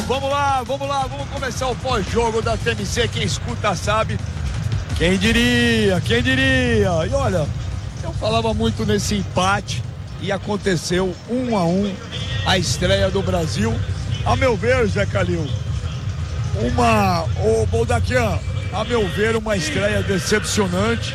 vamos começar o pós-jogo da TMC, quem escuta sabe. Quem diria? E olha, eu falava muito nesse empate e aconteceu 1-1 a estreia do Brasil. A meu ver, Zé Calil, Boldaquian, a meu ver, uma estreia decepcionante.